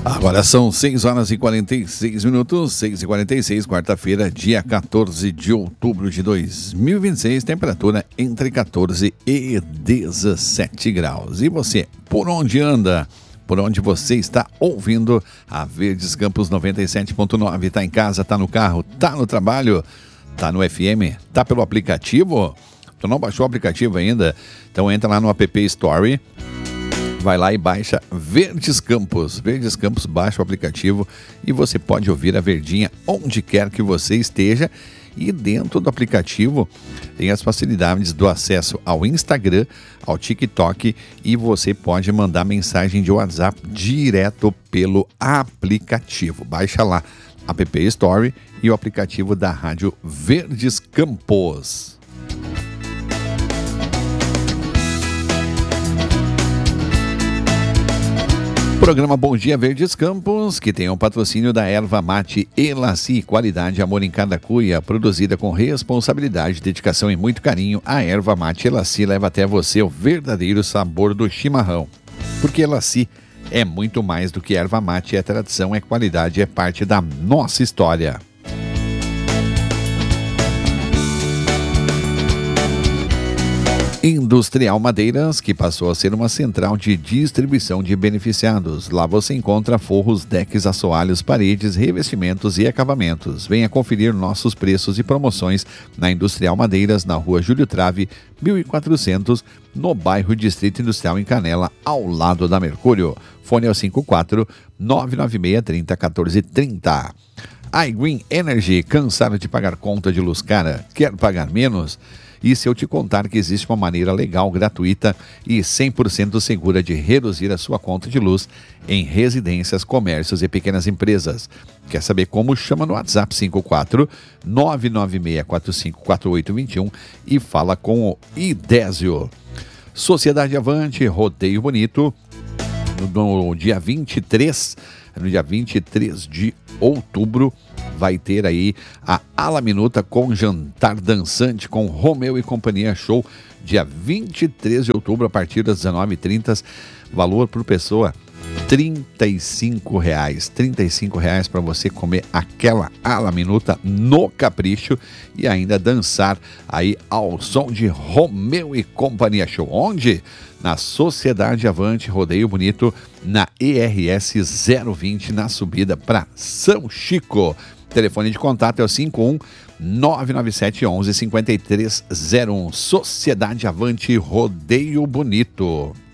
Agora são 6 horas e 46 minutos, 6h46, quarta-feira, dia 14 de outubro de 2026, temperatura entre 14 e 17 graus. E você, por onde anda? Por onde você está ouvindo a Verdes Campos 97.9? Está em casa, está no carro, está no trabalho, está no FM, está pelo aplicativo? Tu não baixou o aplicativo ainda? Então entra lá no App Store. Vai lá e baixa Verdes Campos. Verdes Campos, baixa o aplicativo e você pode ouvir a Verdinha onde quer que você esteja. E dentro do aplicativo tem as facilidades do acesso ao Instagram, ao TikTok, e você pode mandar mensagem de WhatsApp direto pelo aplicativo. Baixa lá App Store e o aplicativo da Rádio Verdes Campos. Programa Bom Dia Verdes Campos, que tem o patrocínio da Erva Mate Elaci, qualidade, amor em cada cuia, produzida com responsabilidade, dedicação e muito carinho. A Erva Mate Elaci leva até você o verdadeiro sabor do chimarrão. Porque Elaci é muito mais do que erva mate, é tradição, é qualidade, é parte da nossa história. Industrial Madeiras, que passou a ser uma central de distribuição de beneficiados. Lá você encontra forros, decks, assoalhos, paredes, revestimentos e acabamentos. Venha conferir nossos preços e promoções na Industrial Madeiras, na Rua Júlio Trave, 1400, no bairro Distrito Industrial em Canela, ao lado da Mercúrio. Fone é o 54-996-30-1430. iGreen Energy, cansado de pagar conta de luz cara? Quer pagar menos? E se eu te contar que existe uma maneira legal, gratuita e 100% segura de reduzir a sua conta de luz em residências, comércios e pequenas empresas? Quer saber como? Chama no WhatsApp 54-996454821 e fala com o Idésio. Sociedade Avante, Rodeio Bonito, no dia 23 de outubro, vai ter aí a Ala Minuta com jantar dançante com Romeu e Companhia Show, dia 23 de outubro, a partir das 19h30, valor por pessoa R$35. R$35 para você comer aquela Ala Minuta no Capricho e ainda dançar aí ao som de Romeu e Companhia Show. Onde? Na Sociedade Avante, Rodeio Bonito, na ERS 020, na subida para São Chico. Telefone de contato é o 51-997-11-5301. Sociedade Avante, Rodeio Bonito.